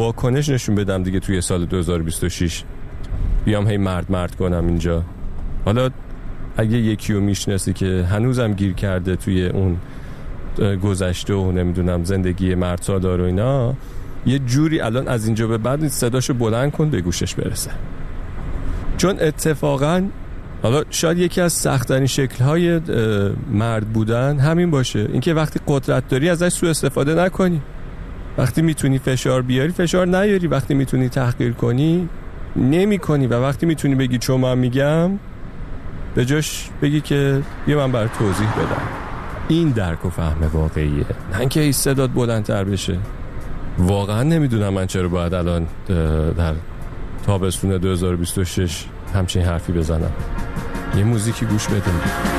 واکنش نشون بدم دیگه توی سال 2026. بیام هی مرد کنم اینجا. حالا اگه یکی رو میشناسی که هنوزم گیر کرده توی اون گذشته و نمیدونم زندگی مرد سالار و اینا، یه جوری الان از اینجا به بعد صداشو بلند کن به گوشش برسه. چون اتفاقا حالا شاید یکی از سخت‌ترین شکل‌های مرد بودن همین باشه، اینکه وقتی قدرت داری ازش سوء استفاده نکنی. وقتی میتونی فشار بیاری فشار نیاری، وقتی میتونی تحقیر کنی نمی کنی، و وقتی میتونی بگی چون من میگم به جاش بگی که بیا من برای توضیح بدم. این درک و فهم واقعیه، نه اینکه این صدات بلندتر بشه. واقعا نمیدونم من چرا باید الان در تابستون 2026 همچین حرفی بزنم. یه موزیکی گوش بدیم.